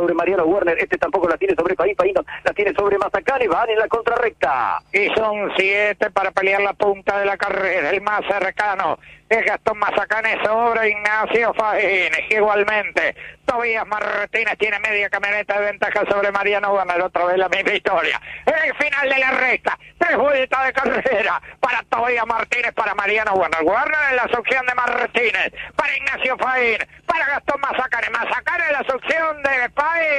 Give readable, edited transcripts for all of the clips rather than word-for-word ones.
sobre Mariano Werner, este tampoco la tiene sobre Faín, Faín la tiene sobre Mazacane, van en la contrarrecta. Y son 7 para pelear la punta de la carrera, el más cercano es Gastón Mazacane sobre Ignacio Faín, igualmente Tobías Martínez tiene media camioneta de ventaja sobre Mariano Werner, otra vez la misma historia. En el final de la recta, 3 vueltas de carrera para Tobías Martínez, para Mariano Werner. Werner en la succión de Martínez, para Ignacio Faín, para Gastón Mazacane. Mazacane en la succión de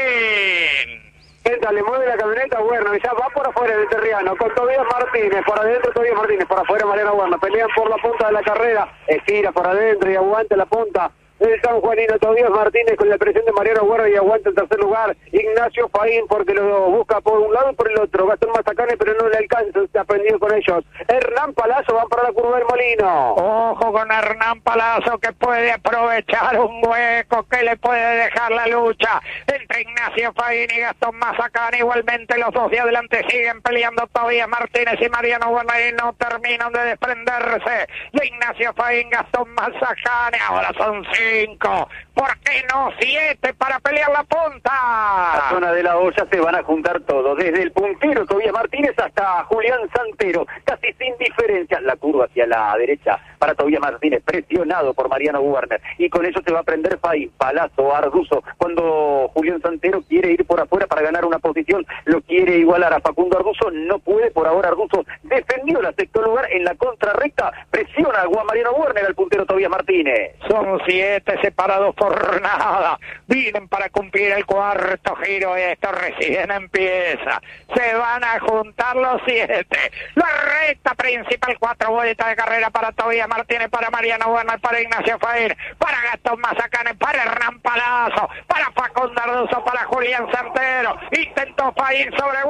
Faín. Le mueve la camioneta, bueno, y ya va por afuera de Terriano, con Tobías Martínez, por adentro Tobías Martínez, por afuera Mariano Werner, pelean por la punta de la carrera, estira por adentro y aguanta la punta el sanjuanino Tobías Martínez con la presión de Mariano Werner y aguanta en tercer lugar Ignacio Faín porque lo busca por un lado y por el otro. Gastón Mazacane pero no le alcanza, está prendido con ellos. Hernán Palazzo va para la curva del Molino. Ojo con Hernán Palazzo que puede aprovechar un hueco que le puede dejar la lucha entre Ignacio Faín y Gastón Mazacane. Igualmente los dos de adelante siguen peleando Tobías Martínez y Mariano Werner y no terminan de desprenderse de Ignacio Faín, Gastón Mazacane. Ahora son 5, ¿por qué no 7 para pelear la punta? La zona de la olla se van a juntar todos, desde el puntero Tobías Martínez hasta Julián Santero, casi sin diferencia, la curva hacia la derecha para Tobías Martínez, presionado por Mariano Werner, y con eso se va a prender Faín, Palazzo, Arduzo, cuando Julián Santero quiere ir por afuera para ganar una posición, lo quiere igualar a Facundo Arduzo, no puede, por ahora Arduzo defendió el sexto lugar en la contrarrecta, presiona a Mariano Werner al puntero Tobías Martínez. Son 7 separados por nada, vienen para cumplir el cuarto giro, esto recién empieza, se van a juntar los 7, la recta principal, 4 vueltas de carrera para Tobías Martínez, para Mariano Werner, para Ignacio Faín, para Gastón Mazacane, para Hernán Palazzo, para Facundo Arduzo, para Julián Santero, intentó Faín sobre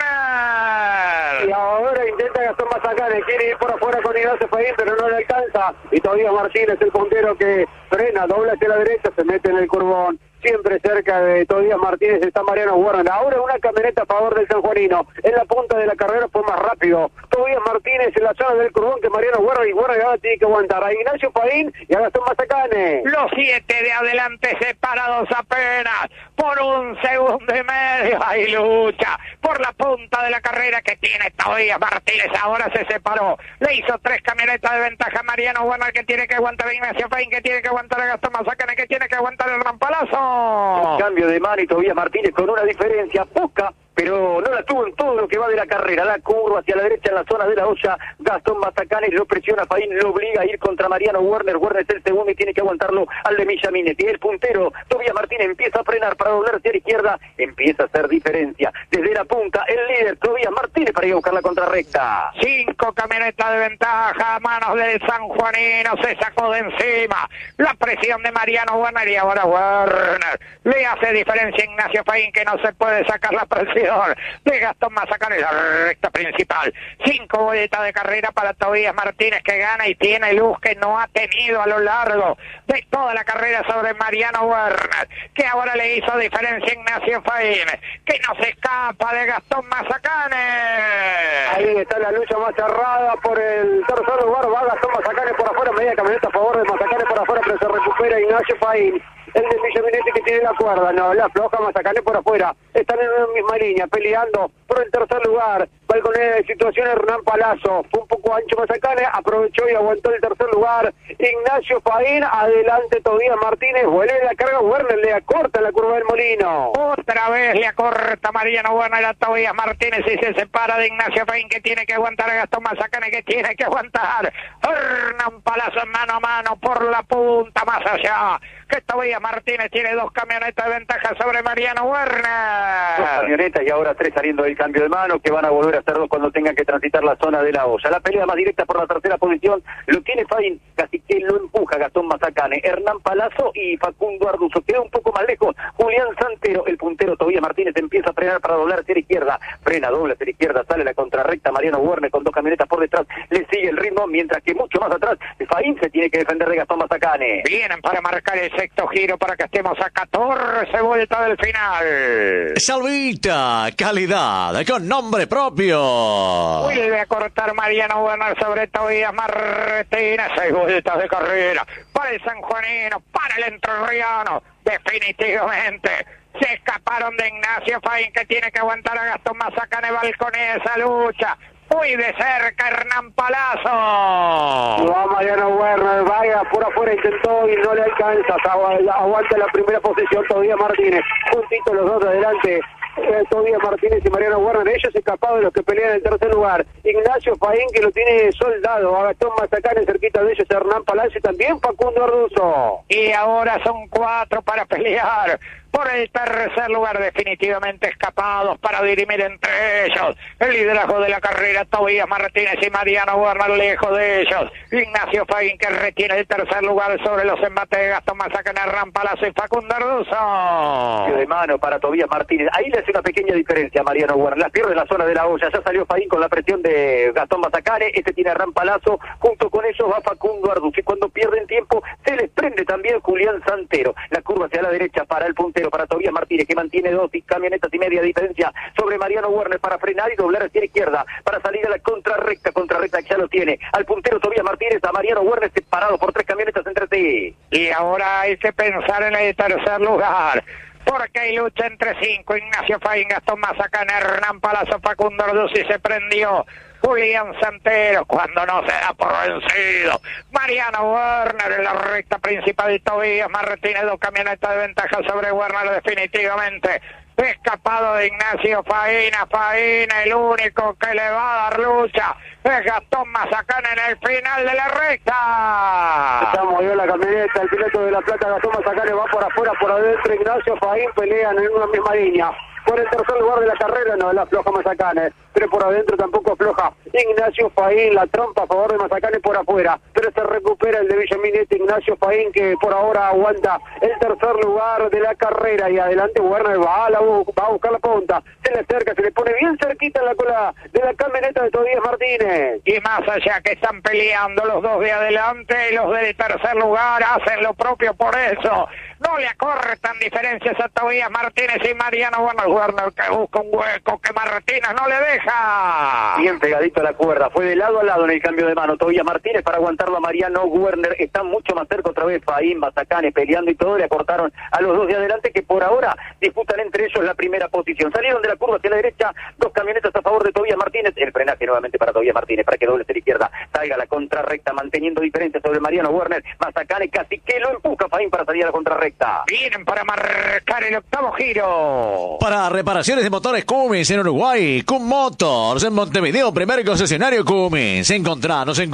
Werner. Y ahora intenta Gastón Mazacane, quiere ir por afuera con Ignacio Faín, pero no le alcanza, y Tobías Martínez, el puntero que frena, dobla hacia la derecha, se mete en el curvón. Siempre cerca de Tobías Martínez está Mariano Werner. Ahora una camioneta a favor del sanjuanino. En la punta de la carrera fue más rápido. Tobías Martínez en la zona del curvón que Mariano Werner. Y Werner ahora tiene que aguantar a Ignacio Faín y a Gastón Mazacane. Los 7 de adelante separados apenas por 1 segundo y medio. Hay lucha por la punta de la carrera que tiene Tobías Martínez. Ahora se separó. Le hizo 3 camionetas de ventaja a Mariano Werner, que tiene que aguantar a Ignacio Faín, que tiene que aguantar a Gastón Mazacane, que tiene que aguantar el Rampalazo. Cambio de mano y Tobías Martínez con una diferencia poca, pero no la tuvo en todo lo que va de la carrera. La curva hacia la derecha en la zona de la olla. Gastón Mazacane lo presiona, Faín lo obliga a ir contra Mariano Werner. Werner es el segundo y tiene que aguantarlo al de Millaminetti. El puntero, Tobías Martínez, empieza a frenar para doblar hacia la izquierda. Empieza a hacer diferencia. Desde la punta, el líder, Tobías Martínez, para ir a buscar la contrarrecta. 5 camionetas de ventaja a manos del sanjuanino. Se sacó de encima la presión de Mariano Werner y ahora Werner le hace diferencia a Ignacio Faín, que no se puede sacar la presión de Gastón Mazacane, la recta principal. 5 vueltas de carrera para Tobías Martínez, que gana y tiene luz que no ha tenido a lo largo de toda la carrera sobre Mariano Werner, que ahora le hizo diferencia a Ignacio Faín, que no se escapa de Gastón Mazacane. Ahí está la lucha más cerrada por el tercer lugar. Va Gastón Mazacane por afuera, media camioneta a favor de Mazacane por afuera, pero se recupera Ignacio Faín. El de Millaminetti que tiene la cuerda, no, la afloja Mazacane por afuera. Están en una misma línea, peleando por el tercer lugar. Balconera de situación Hernán Palazzo. Fue un poco ancho Mazacane, aprovechó y aguantó el tercer lugar. Ignacio Faín, adelante Tobías Martínez, vuelve la carga, Werner le acorta la curva del Molino. Otra vez le acorta Mariano Werner a Tobías Martínez y se separa de Ignacio Faín, que tiene que aguantar a Gastón Mazacane, que tiene que aguantar Hernán Palazzo en mano a mano por la punta más allá. Que Tobías Martínez tiene 2 camionetas de ventaja sobre Mariano Werner. 2 camionetas y ahora 3 saliendo del cambio de mano, que van a volver a hacer 2 cuando tengan que transitar la zona de la olla. La pelea más directa por la tercera posición lo tiene Faín, casi que lo empuja Gastón Mazacane, Hernán Palazzo y Facundo Arduzo. Queda un poco más lejos Julián Santero, el puntero Tobías Martínez empieza a frenar para doblar hacia la izquierda, frena, dobla hacia la izquierda, sale la contrarrecta Mariano Werner con 2 camionetas por detrás, le sigue el ritmo, mientras que mucho más atrás Faín se tiene que defender de Gastón Mazacane. Vienen para marcar el sexto giro para que estemos a 14 vueltas del final. Salvita, calidad con nombre propio. Vuelve a cortar Mariano Werner sobre Tobías Martínez. 6 vueltas de carrera para el sanjuanino, para el entrerriano. Definitivamente Se escaparon de Ignacio Faín, que tiene que aguantar a Gastón Mazacane. Balconea esa lucha. Muy de cerca Hernán Palazzo. Va Mariano Werner, vaya por afuera, intentó y no le alcanza. Aguanta la primera posición Tobías Martínez. Juntitos los dos de adelante. Tobías Martínez y Mariano Werner, ellos escapados de los que pelean en el tercer lugar. Ignacio Faín, que lo tiene soldado, a Gastón Mazacane cerquita de ellos, Hernán Palacio y también Facundo Arduzo. Y ahora son 4 para pelear por el tercer lugar, definitivamente escapados para dirimir entre ellos el liderazgo de la carrera. Tobías Martínez y Mariano Werner lejos de ellos. Ignacio Faín, que retiene el tercer lugar sobre los embates de Gastón Mazacane, Hernán Palazzo y Facundo Arduzo. De mano para Tobías Martínez. Ahí le hace una pequeña diferencia a Mariano Werner. Las pierde en la zona de la olla. Ya salió Faín con la presión de Gastón Mazacane. Este tiene a Hernán Palazzo. Junto con ellos va Facundo Arduzo. Y cuando pierden tiempo, se les prende también Julián Santero. La curva hacia la derecha para el puntero, para Tobías Martínez, que mantiene 2 camionetas y media de diferencia sobre Mariano Werner para frenar y doblar hacia la izquierda para salir a la contrarrecta que ya lo tiene. Al puntero Tobías Martínez, a Mariano Werner separado por 3 camionetas entre sí. Y ahora hay que pensar en el tercer lugar, porque hay lucha entre 5, Ignacio Faín, Gastón Mazacane, Hernán Palazzo, Facundo Arduzo, y se prendió Julián Santero cuando no se da por vencido. Mariano Werner en la recta principal, y Tobías Martínez, 2 camionetas de ventaja sobre Werner definitivamente. Escapado de Ignacio Faín, el único que le va a dar lucha es Gastón Mazacane en el final de la recta. Ya movió la camioneta, el piloto de La Plata, Gastón Mazacane, va por afuera, por adentro, Ignacio Faín, pelean en una misma línea. Por el tercer lugar de la carrera no la afloja Mazacane, pero por adentro tampoco afloja Ignacio Faín, la trompa a favor de Mazacane por afuera, pero se recupera el de Villaminetti, Ignacio Faín, que por ahora aguanta el tercer lugar de la carrera, y adelante Werner va a buscar la punta, se le acerca, se le pone bien cerquita en la cola de la camioneta de Tobías Martínez. Y más allá que están peleando los dos de adelante, los del tercer lugar hacen lo propio por eso. No le acortan diferencias a Tobías Martínez y Mariano Werner, que busca un hueco que Martínez no le deja. Bien pegadito a la cuerda, fue de lado a lado en el cambio de mano. Tobías Martínez para aguantarlo a Mariano Werner. Están mucho más cerca otra vez Faín, Mazacane peleando y todo. Le acortaron a los dos de adelante, que por ahora disputan entre ellos la primera posición. Salieron de la curva hacia la derecha, 2 camionetas a favor de Tobías Martínez. El frenaje nuevamente para Tobías Martínez, para que doble hacia la izquierda, salga la contrarrecta manteniendo diferencia sobre Mariano Werner. Mazacane casi que lo empuja Faín para salir a la contrarrecta. Vienen para marcar el octavo giro. Para reparaciones de motores Cummins en Uruguay, Cum Motors en Montevideo, primer concesionario Cummins. Encontranos en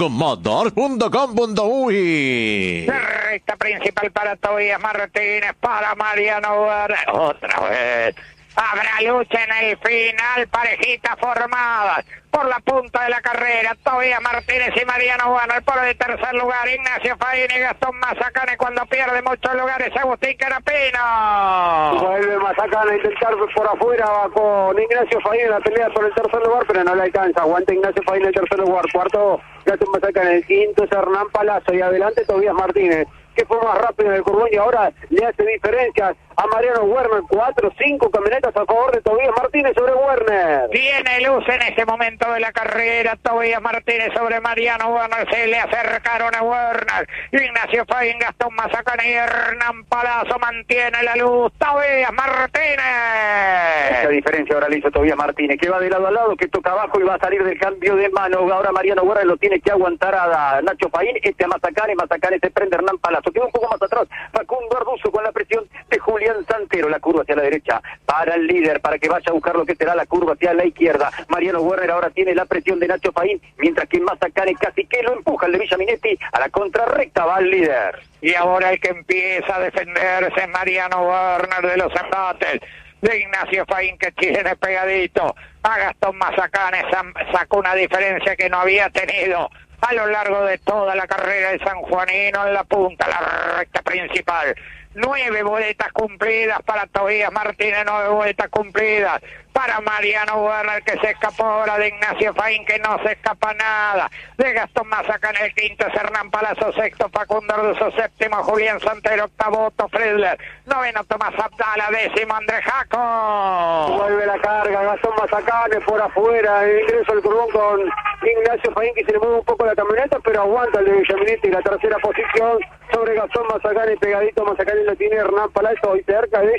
cummotors.com.uy. Recta principal para Tobías Martínez, para Mariano Werner. Otra vez. Habrá lucha en el final, parejitas formadas por la punta de la carrera. Tobías Martínez y Mariano Werner por el tercer lugar. Ignacio Faín y Gastón Mazacane, cuando pierde muchos lugares, Agustín Carapino. Vuelve Mazacane a intentar por afuera con Ignacio Faín en la pelea por el tercer lugar, pero no le alcanza. Aguanta Ignacio Faín en el tercer lugar. Cuarto, Gastón Mazacane. El quinto es Hernán Palazzo, y adelante Tobías Martínez, que fue más rápido en el curbón y ahora le hace diferencias a Mariano Werner. 4, 5 camionetas a favor de Tobías Martínez sobre Werner. Tiene luz en este momento de la carrera. Tobías Martínez sobre Mariano Werner. Se le acercaron a Werner. Ignacio Faín, Gastón Mazacane y Hernán Palazzo mantiene la luz. Tobías Martínez. Esa diferencia ahora le hizo Tobías Martínez, que va de lado a lado, que toca abajo y va a salir del cambio de mano. Ahora Mariano Werner lo tiene que aguantar a Nacho Faín, a Mazacane. Mazacane se prende Hernán Palazzo. Queda un poco más atrás Facundo Arduzo con la presión de Julián Santero. La curva hacia la derecha para el líder, para que vaya a buscar lo que será la curva hacia la izquierda. Mariano Werner ahora tiene la presión de Nacho Faín, mientras que Mazacane casi que lo empuja el de Villaminetti a la contrarrecta. Va el líder. Y ahora el que empieza a defenderse es Mariano Werner de los embates de Ignacio Faín, que tiene pegadito a Gastón Mazacane. Sacó una diferencia que no había tenido a lo largo de toda la carrera de San Juanino en la punta, la recta principal. 9 boletas cumplidas para Tobías Martínez, 9 boletas cumplidas para Mariano Werner, que se escapó ahora de Ignacio Faín, que no se escapa nada de Gastón Mazacane. El quinto es Hernán Palazzo, sexto Facundo Arduzo, séptimo Julián Santero, octavo Otto Friedler, noveno Tomás Abdala, décimo Andrés Jaco. Vuelve la carga, Gastón Mazacane por afuera, el ingreso al curbón con Ignacio Faín, que se le mueve un poco la camioneta, pero aguanta el de Villaminetti. La tercera posición sobre Gastón Mazacane, pegadito Mazacane lo tiene Hernán Palazzo, y cerca de ellos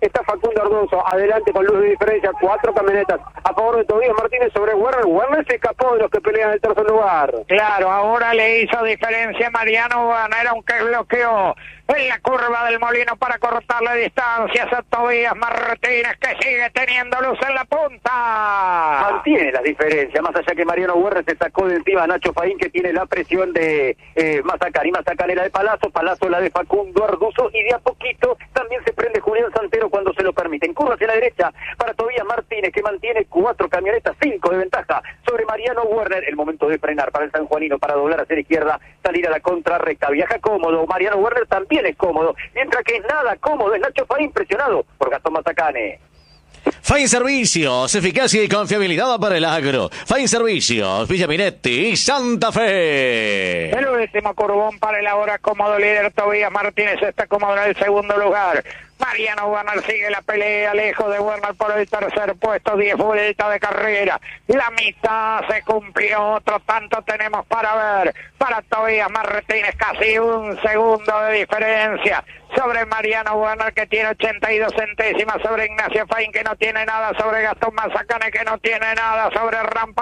está Facundo Arduzo, adelante con luz de diferencia, 4 camionetas a favor de Tobías Martínez sobre Werner. Werner se escapó de los que pelean en el tercer lugar. Claro, ahora le hizo diferencia Mariano Werner, aunque bloqueó en la curva del Molino para cortarle distancias a Tobías Martínez, que sigue teniendo luz en la punta. Mantiene las diferencias, más allá que Mariano Werner se sacó de encima a Nacho Faín, que tiene la presión de Mazacane. Mazacane la de Palazzo la de Facundo Arduzo, y de a poquito también se prende Julián Santero cuando se lo permiten. Curva hacia la derecha para Tobías Martínez, que mantiene 4 camionetas, 5 de ventaja sobre Mariano Werner. El momento de frenar para el sanjuanino, para doblar hacia la izquierda, salir a la contrarrecta. Viaja cómodo, Mariano Werner también es cómodo, mientras que es nada cómodo es Nacho Faín, presionado por Gastón Mazacane. Fain Servicios, eficacia y confiabilidad para el agro. Fain Servicios, Villa Minetti y Santa Fe. El último curvón para el ahora cómodo líder Tobías Martínez, está cómodo en el segundo lugar. Mariano Werner sigue la pelea, lejos de Werner por el tercer puesto, 10 vueltas de carrera. La mitad se cumplió, otro tanto tenemos para ver. Para Tobías Martínez, casi un segundo de diferencia sobre Mariano Werner, que tiene 82 centésimas, sobre Ignacio Faín, que no tiene nada, sobre Gastón Mazacane, que no tiene nada, sobre Hernán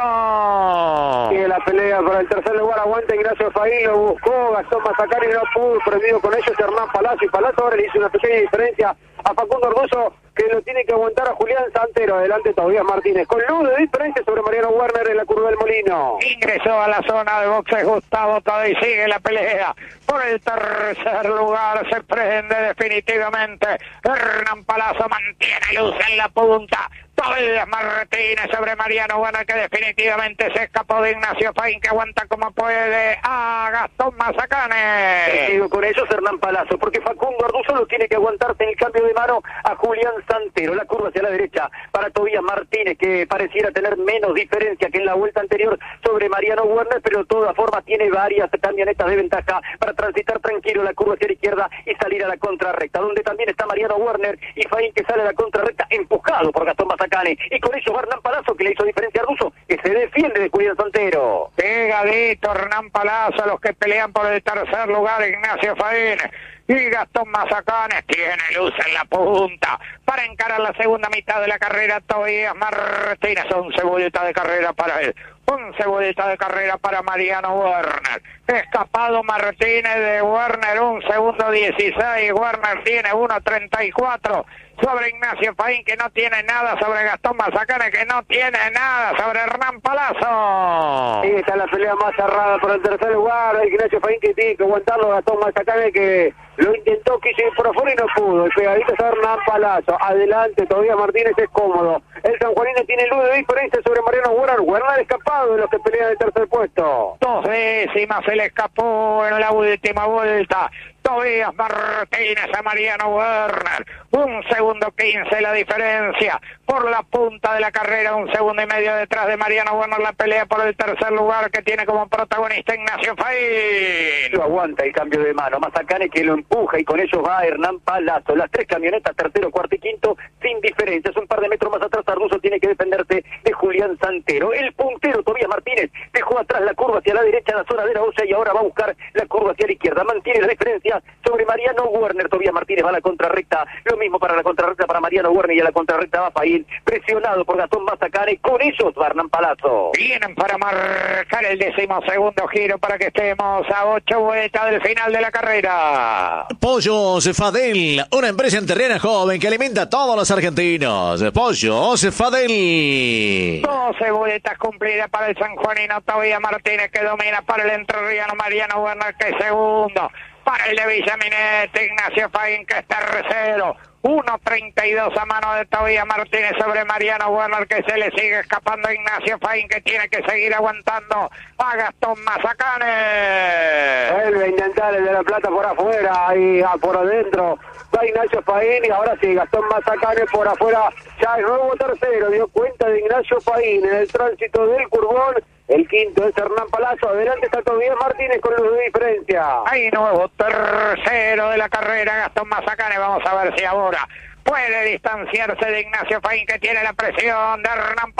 Palazzo. Sigue la pelea por el tercer lugar, aguanta Ignacio Faín, lo buscó Gastón Mazacane y no pudo, prohibido con ellos Hernán Palazzo, y Palazzo ahora le hizo una pequeña diferencia a Facundo Arduzo, que lo tiene que aguantar a Julián Santero. Adelante Tobías Martínez, con luz de diferencia sobre Mariano Werner en la curva del Molino. Ingresó a la zona de boxes Gustavo Todo y sigue la pelea por el tercer lugar. Se prende definitivamente. Hernán Palazzo mantiene luz en la punta. Tobías Martínez sobre Mariano Werner, que definitivamente se escapó de Ignacio Faín, que aguanta como puede a Gastón Mazacane. Sigo con ellos Hernán Palazzo, porque Facundo Arduzo lo tiene que aguantarse en el cambio de mano a Julián Santero. La curva hacia la derecha para Tobías Martínez, que pareciera tener menos diferencia que en la vuelta anterior sobre Mariano Werner, pero de todas formas tiene varias camionetas de ventaja para transitar tranquilo la curva hacia la izquierda y salir a la contrarrecta, donde también está Mariano Werner y Faín, que sale a la contrarrecta empujado por Gastón Mazacane. Y con eso Hernán Palazzo, que le hizo diferencia a Arduzo, que se defiende de Julián Santero. Pegadito Hernán Palazzo, los que pelean por el tercer lugar, Ignacio Faín y Gastón Mazacane. Tiene luz en la punta para encarar la segunda mitad de la carrera. Tobías Martínez, 11 vueltas de carrera para él, 11 vueltas de carrera para Mariano Werner. Escapado Martínez de Werner, 1 segundo 16. Werner tiene 1.34 sobre Ignacio Faín, que no tiene nada, sobre Gastón Mazacane, que no tiene nada, sobre Hernán Palazzo. Ahí está la pelea más cerrada por el tercer lugar. Ignacio Faín, que tiene que aguantarlo. Gastón Mazacane, que lo intentó, quiso ir por afuera y no pudo. El pegadito es Hernán Palazzo. Adelante, Tobías Martínez es cómodo. El sanjuanino tiene luz de diferencia sobre Mariano Werner. Werner escapado de los que pelean el tercer puesto. 2 décimas se le escapó en la última vuelta. Tobías Martínez a Mariano Werner, 1 segundo 15 la diferencia por la punta de la carrera, 1 segundo y medio detrás de Mariano Werner. La pelea por el tercer lugar, que tiene como protagonista Ignacio Faín. Lo aguanta el cambio de mano, Mazacane, que lo empuja, y con ellos va Hernán Palazzo. Las 3 camionetas, tercero, cuarto y quinto, sin diferencias. Un par de metros más atrás Arduzo tiene que defenderse de Julián Santero. El puntero Tobías Martínez dejó atrás la curva hacia la derecha en la zona de la olla, y ahora va a buscar la curva hacia la izquierda. Mantiene la diferencia sobre Mariano Werner. Tobías Martínez va a la contrarrecta, lo mismo para la contrarrecta para Mariano Werner, y a la contrarrecta va Faín, presionado por Gastón Mazacane. Con ellos va Hernán Palazzo. Vienen para marcar el 12º giro, para que estemos a 8 vueltas del final de la carrera. Pollos Fadel, una empresa enterrena joven que alimenta a todos los argentinos. Pollos Fadel. 12 vueltas cumplidas para el sanjuanino Tobías Martínez, que domina, para el entrerriano Mariano Werner, que es segundo. Para el de Villa Minetti, Ignacio Faín, que es tercero. 1.32 a mano de Tobías Martínez sobre Mariano Werner, que se le sigue escapando a Ignacio Faín, que tiene que seguir aguantando a Gastón Mazacane. Vuelve a intentar el de La Plata por afuera, ahí por adentro va Ignacio Faín, y ahora sí, Gastón Mazacane por afuera, ya el nuevo tercero, dio cuenta de Ignacio Faín en el tránsito del curvón. El quinto es Hernán Palazzo. Adelante está Tobías Martínez con luz de diferencia. Hay nuevo tercero de la carrera, Gastón Mazacane. Vamos a ver si ahora Puede distanciarse de Ignacio Faín, que tiene la presión de Hernán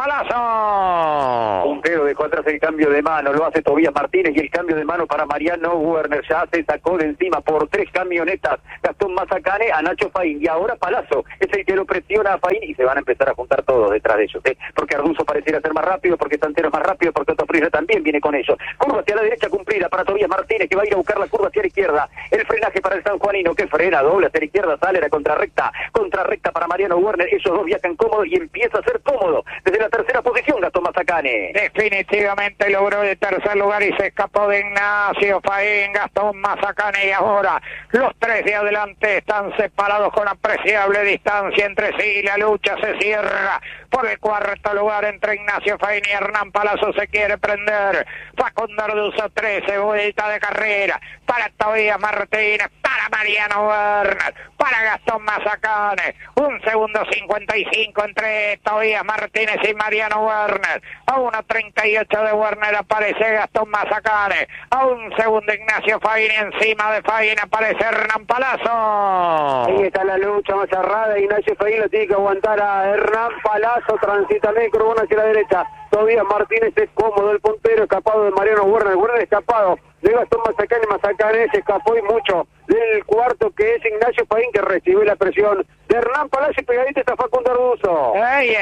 Palazzo. Puntero dejó atrás el cambio de mano, lo hace Tobías Martínez, y el cambio de mano para Mariano Werner. Ya se sacó de encima por 3 camionetas Gastón Mazacane a Nacho Faín, y ahora Palazzo es el que lo presiona a Faín, y se van a empezar a juntar todos detrás de ellos, porque Arduzo pareciera ser más rápido, porque Santero es más rápido, porque Otto Freire también viene con ellos. Curva hacia la derecha cumplida para Tobías Martínez, que va a ir a buscar la curva hacia la izquierda. El frenaje para el sanjuanino, que frena, doble hacia la izquierda, sale la contrarrecta para Mariano Werner. Esos dos viajan cómodos y empieza a ser cómodo desde la tercera posición Gastón Mazacane. Definitivamente logró el tercer lugar y se escapó de Ignacio Faín, Gastón Mazacane, y ahora los 3 de adelante están separados con apreciable distancia entre sí. La lucha se cierra por el cuarto lugar entre Ignacio Faín y Hernán Palazzo. Se quiere prender Facundo Arduzo. 13 vuelta de carrera para Tobías Martínez, para Mariano Werner, para Gastón Mazacane. 1 segundo 55 entre Tobías Martínez y Mariano Werner. A 1.38 de Werner aparece Gastón Mazacane. A 1 segundo Ignacio Faín, y encima de Faín aparece Hernán Palazzo. Ahí está la lucha más cerrada. Ignacio Faín lo tiene que aguantar a Hernán Palazzo. Transita Necro, hacia la derecha. Tobías Martínez es cómodo, el puntero escapado de Mariano Werner. Werner escapado de Gastón Mazacane. Mazacane se escapó y mucho del cuarto, que es Ignacio Faín, que recibe la presión de Hernán Palazzo, y pegadito está Facundo Arduzo.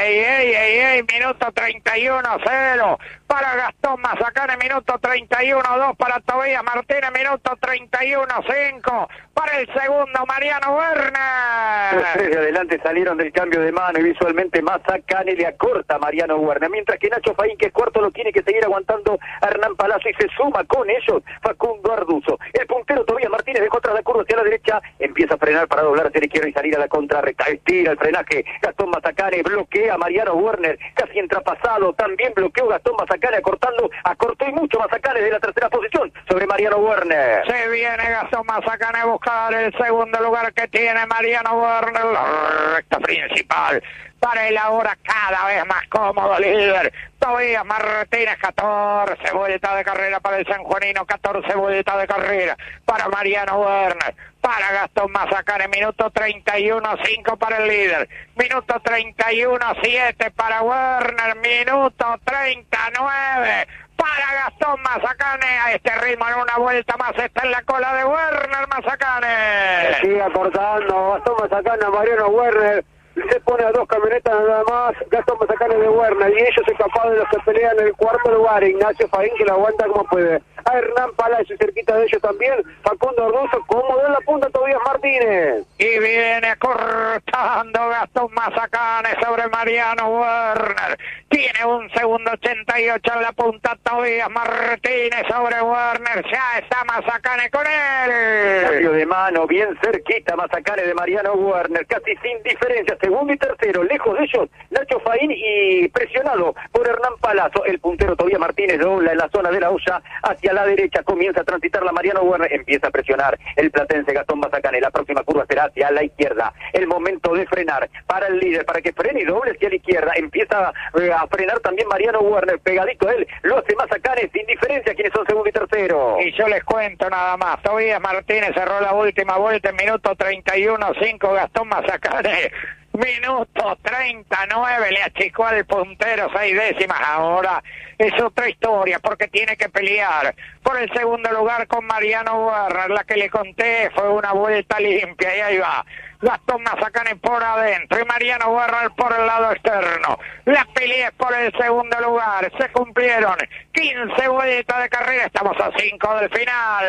¡Ey! Minuto 31-0 para Gastón Mazacane, minuto 31-2 para Tobías Martínez, minuto 31-5 para el segundo Mariano Werner. Los 3 de adelante salieron del cambio de mano, y visualmente Mazacane le acorta a Mariano Werner, mientras que Nacho Faín, que es cuarto, lo tiene que seguir aguantando a Hernán Palazzo, y se suma con ellos Facundo Arduzo. El puntero Tobías Martínez dejó atrás la curva hacia la derecha, empieza a frenar para doblar hacia la izquierda y salir a la contrarrecta. Estira el frenaje Gastón Mazacane, bloquea a Mariano Werner, casi entrapasado, también bloqueó Gastón Mazacane, acortó y mucho Mazacane de la tercera posición sobre Mariano Werner. Se viene Gastón Mazacane a buscar el segundo lugar que tiene Mariano Werner, la recta principal para el ahora cada vez más cómodo líder Tobías Martínez. 14 vueltas de carrera para el sanjuanino, 14 vueltas de carrera para Mariano Werner, para Gastón Mazacane. Minuto 31-5 para el líder, minuto 31-7 para Werner, minuto 39 para Gastón Mazacane. A este ritmo, en una vuelta más está en la cola de Werner Mazacane. Sigue acortando Gastón Mazacane a Mariano Werner. Se pone a 2 camionetas nada más Gastón Mazacane de Werner, y ellos escapados de los que pelean en el cuarto lugar. Ignacio Faín, que lo aguanta como puede. A Hernán Palazzo, cerquita de ellos también Facundo Arduzo, cómodo en la punta Tobías Martínez. Y viene cortando Gastón Mazacane sobre Mariano Werner. Tiene 1 segundo 88 en la punta Tobías Martínez sobre Werner. Ya está Mazacane con él. Cambio de mano, bien cerquita Mazacane de Mariano Werner, casi sin diferencia. Segundo y tercero, lejos de ellos Nacho Faín, y presionado por Hernán Palazzo. El puntero Tobías Martínez dobla en la zona de la olla hacia la derecha, comienza a transitar la Mariano Werner, empieza a presionar el platense Gastón Mazacane. La próxima curva será hacia la izquierda, el momento de frenar para el líder, para que frene y doble hacia la izquierda. Empieza a frenar también Mariano Werner, pegadito a él lo hace Mazacane, sin diferencia quienes son segundo y tercero. Y yo les cuento nada más, Tobías Martínez cerró la última vuelta en minuto 31-5, Gastón Mazacane minuto 39, le achicó al puntero 6 décimas. Ahora es otra historia, porque tiene que pelear por el segundo lugar con Mariano Werner. La que le conté fue una vuelta limpia, y ahí va Gastón Mazacane por adentro y Mariano Werner por el lado externo. La pelea es por el segundo lugar. Se cumplieron 15 vueltas de carrera, estamos a 5 del final.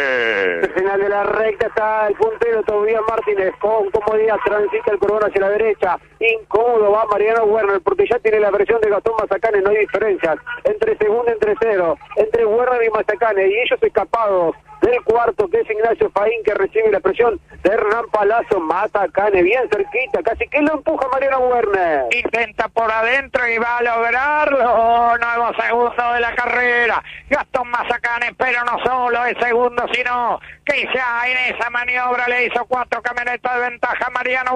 El final de la recta está el puntero Tobías Martínez, con comodidad transita el cordón hacia la derecha. Incómodo va Mariano Werner, porque ya tiene la presión de Gastón Mazacane. No hay diferencias entre segundo y tercero, entre Werner y Mazacane, y ellos escapados del cuarto, que es Ignacio Faín, que recibe la presión de Hernán Palazzo. Mazacane bien cerquita, casi que lo empuja Mariano Werner. Intenta por adentro y va a lograrlo. Nuevo segundo de la carrera, Gastón Mazacane, pero no solo es segundo, sino que ya en esa maniobra le hizo 4 camionetas de ventaja a Mariano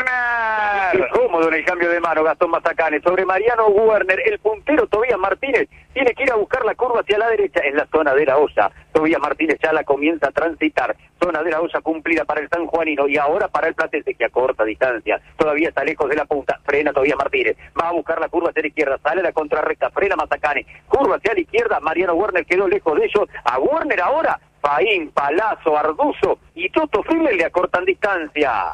Werner. Cómodo en el cambio de mano Gastón Mazacane sobre Mariano Werner. El puntero Tobías Martínez tiene que ir a buscar la curva hacia la derecha, en la zona de la olla. Tobías Martínez ya la comienza a transitar. Zona de la olla cumplida para el sanjuanino y ahora para el platense que a corta distancia. Todavía está lejos de la punta. Frena Tobías Martínez. Va a buscar la curva hacia la izquierda. Sale la contrarrecta. Frena Mazacane. Curva hacia la izquierda. Mariano Werner quedó lejos de ellos. A Werner ahora. Faín, Palazzo, Arduzo y Toto Friedler le acortan distancia.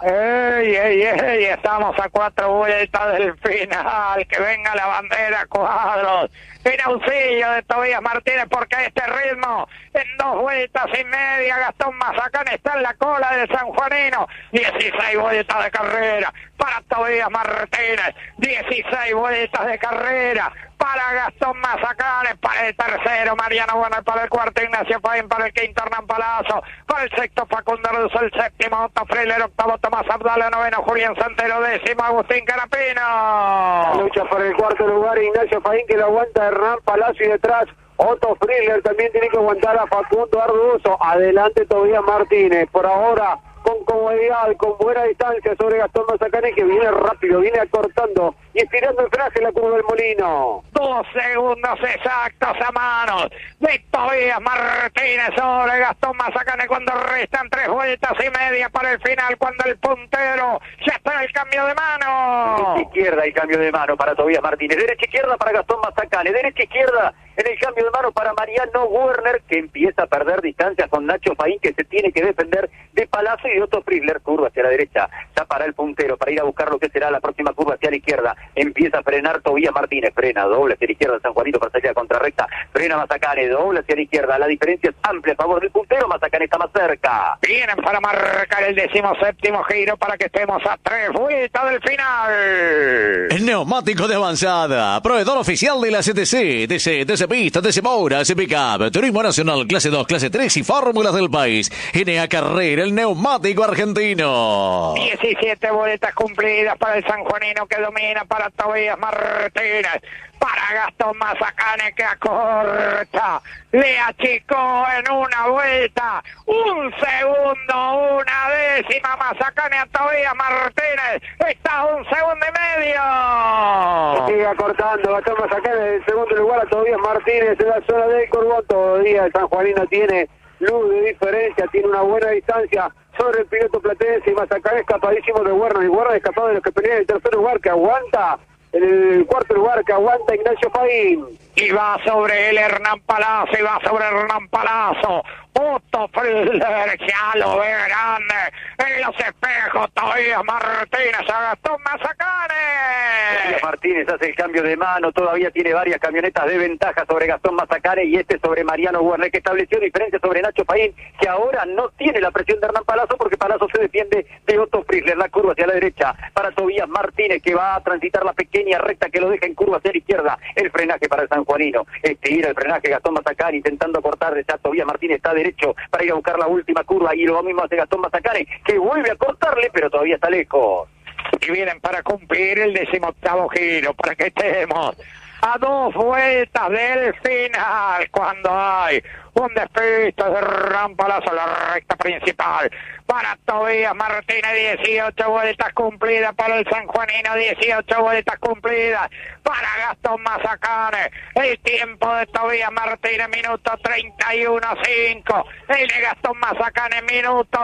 ¡Ey! Estamos a 4 vueltas del final. Que venga la bandera, Cuadros. En auxilio de Tobías Martínez, porque a este ritmo, en 2 vueltas y media, Gastón Mazacane está en la cola del sanjuanino. 16 vueltas de carrera para Tobías Martínez. 16 vueltas de carrera para Gastón Mazacane, para el tercero Mariano Werner, para el cuarto Ignacio Faín, para el quinto Hernán Palazzo, para el sexto Facundo Arduzo, el séptimo Otto Friedler, octavo Tomás Abdala, noveno Julián Santero, décimo Agustín Carapino. Lucha por el cuarto lugar Ignacio Faín, que lo aguanta Hernán Palazzo, y detrás Otto Friedler también tiene que aguantar a Facundo Arduzo. Adelante Tobías Martínez, por ahora con comodidad, con buena distancia sobre Gastón Mazacane, que viene rápido, viene acortando y estirando el frenaje en la curva del Molino. 2 segundos exactos a manos de Tobías Martínez sobre Gastón Mazacane cuando restan 3 vueltas y media para el final, cuando el puntero ya está en el cambio de mano. Derecha izquierda el cambio de mano para Tobías Martínez, derecha izquierda para Gastón Mazacane, derecha izquierda en el cambio de mano para Mariano Werner, que empieza a perder distancia con Nacho Faín, que se tiene que defender de Palazzo y de Otto Friedler. Curva hacia la derecha, ya para el puntero, para ir a buscar lo que será la próxima curva hacia la izquierda. Empieza a frenar Tobías Martínez, frena, doble hacia la izquierda San Juanito para salir a contrarrecta, frena Mazacane, doble hacia la izquierda, la diferencia es amplia a favor del puntero, Mazacane está más cerca. Vienen para marcar el 17º giro para que estemos a 3 vueltas del final. El neumático de avanzada, proveedor oficial de la CTC, TC Pista, TC Moura, TC Pickup, Turismo Nacional, Clase 2, Clase 3 y Fórmulas del país. NA Carrera, el neumático argentino. 17 vueltas cumplidas para el sanjuanino, que domina para Tobías Martínez, para Gastón Mazacane, que acorta, le achicó en una vuelta, 1 segundo, 1/10 Mazacane a Tobías Martínez, está a 1 segundo y medio. Sigue acortando Gastón Mazacane en segundo lugar a Tobías Martínez en la zona del Corbón. Todavía el sanjuanino tiene luz de diferencia, tiene una buena distancia sobre el piloto platense, y Mazacane escapadísimo de Werner, y Werner escapado de los que pelean en el tercer lugar, que aguanta en el cuarto lugar, que aguanta Ignacio Faín. Y va sobre él Hernán Palazzo, y va sobre Hernán Palazzo. Otto Friedler, ya lo ve grande en los espejos. Tobías Martínez a Gastón Mazacane. Tobías Martínez hace el cambio de mano, todavía tiene varias camionetas de ventaja sobre Gastón Mazacane y sobre Mariano Werner, que estableció diferencia sobre Nacho Faín, que ahora no tiene la presión de Hernán Palazzo, porque Palazzo se defiende de Otto Friedler. La curva hacia la derecha para Tobías Martínez, que va a transitar la pequeña recta que lo deja en curva hacia la izquierda. El frenaje para el sanjuanino, estira el frenaje Gastón Mazacane intentando cortar, ya Tobías Martínez está derecho para ir a buscar la última curva, y lo mismo hace Gastón Mazacane, que vuelve a cortarle, pero todavía está lejos. Y vienen para cumplir el 18º giro, para que estemos a 2 vueltas del final, cuando hay un despiste de Rampalazo, la recta principal para Tobías Martínez. 18 vueltas cumplidas para el sanjuanino, 18 vueltas cumplidas para Gastón Mazacane. El tiempo de Tobías Martínez, minuto 31.5. El de Gastón Mazacane, minuto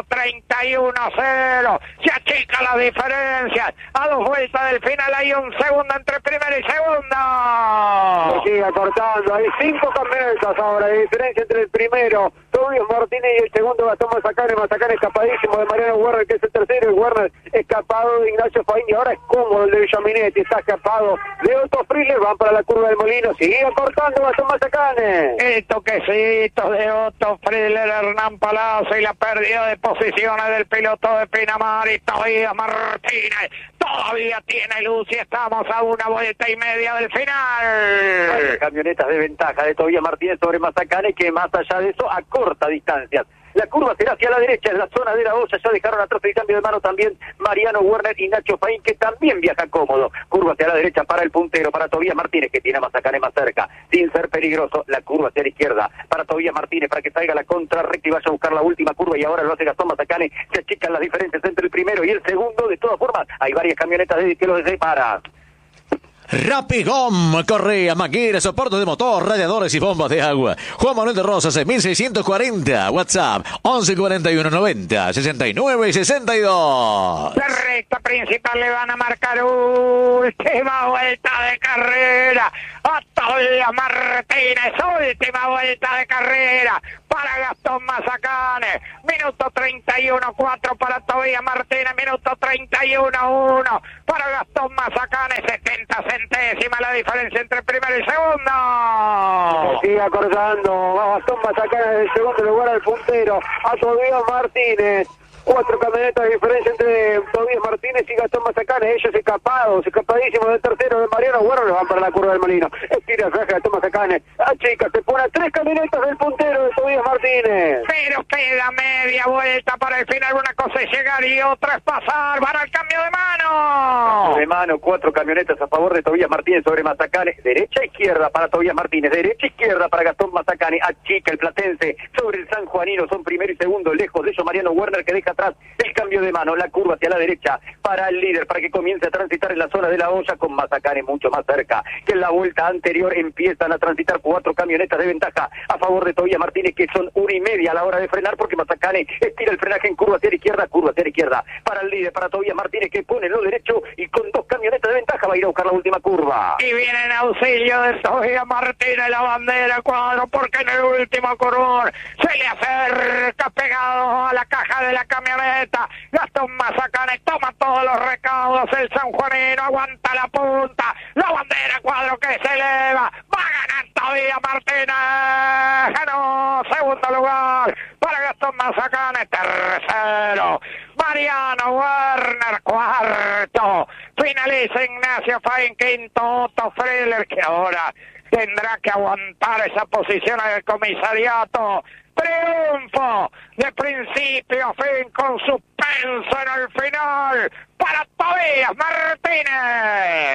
31.0. Se achica la diferencia. A 2 vueltas del final hay 1 segundo entre primero y segundo. Sigue acortando, hay 5 camionetas ahora de diferencia entre el primero Tobías Martínez y el segundo Gastón Mazacane. Mazacane escapadísimo de Mariano Werner, que es el tercero, y Werner escapado de Ignacio Faín, y ahora es cómodo el de Villaminetti, está escapado de Otto Friedler. Van para la curva del Molino, sigue acortando Gastón Mazacane. El toquecito de Otto Friedler, Hernán Palazzo, y la pérdida de posiciones del piloto de Pinamar, y Tobías Martínez todavía tiene luz y estamos a 1 vuelta y media del final. Varias camionetas de ventaja de Tobías Martínez sobre Mazacane, que más allá de eso acorta distancias. La curva será hacia la derecha, en la zona de la olla, ya dejaron atrás el cambio de mano también Mariano Werner y Nacho Faín, que también viaja cómodo. Curva hacia la derecha para el puntero, para Tobías Martínez, que tiene a Mazacane más cerca, sin ser peligroso. La curva hacia la izquierda para Tobías Martínez, para que salga la contrarrecta y vaya a buscar la última curva, y ahora lo hace Gastón Mazacane. Se achican las diferencias entre el primero y el segundo. De todas formas, hay varias camionetas que los separan. Rapigom, correa, mangueras, soportes de motor, radiadores y bombas de agua. Juan Manuel de Rosas, 1640. WhatsApp, 1141 90 69 62. La recta principal le van a marcar última vuelta de carrera a Tobias Martínez. Última vuelta de carrera para Gastón Mazacane. Minuto 31-4 para Tobias Martínez. Minuto 31-1 para Gastón Mazacane. 70 centésimas la diferencia entre primero y segundo. Sigue acordando, va Gastón Mazacane del segundo lugar al puntero, a Tobias Martínez. 4 camionetas de diferencia entre Tobias Martínez y Gastón Mazacane. Ellos escapadísimos del tercero de Mariano Werner, van para la curva del Molino. Estira el viaje Gastón Mazacane. Chica, se pone a 3 camionetas del puntero de Tobias Martínez. Pero queda media vuelta para el final. Una cosa es llegar y otra es pasar. Van al cambio de mano. De mano, 4 camionetas a favor de Tobias Martínez sobre Mazacane. Derecha, izquierda para Tobias Martínez. Derecha, izquierda para Gastón Mazacane. Chica el platense sobre el sanjuanino. Son primero y segundo. Lejos de ellos Mariano Werner, que deja atrás el cambio de mano, la curva hacia la derecha para el líder, para que comience a transitar en la zona de la olla, con Mazacane mucho más cerca que en la vuelta anterior. Empiezan a transitar 4 camionetas de ventaja a favor de Tobias Martínez, que son 1,5 a la hora de frenar, porque Mazacane estira el frenaje en curva hacia la izquierda para el líder, para Tobias Martínez, que pone lo derecho y con 2 camionetas de ventaja va a ir a buscar la última curva. Y viene en auxilio de Tobias Martínez la bandera cuadro, porque en el último curvón se le acerca pegado a la caja de la camioneta Gastón Mazacane. Toma todos los recaudos el sanjuanino, aguanta la punta, la bandera cuadro que se eleva, va a ganar Tobias Martínez. Ganó, segundo lugar para Gastón Mazacane. Tercero Mariano Werner. Cuarto finaliza Ignacio Fain. Quinto Otto Freller, que ahora tendrá que aguantar esa posición en el comisariato. Triunfo de principio a fin, con suspenso en el final para Tobias Martínez.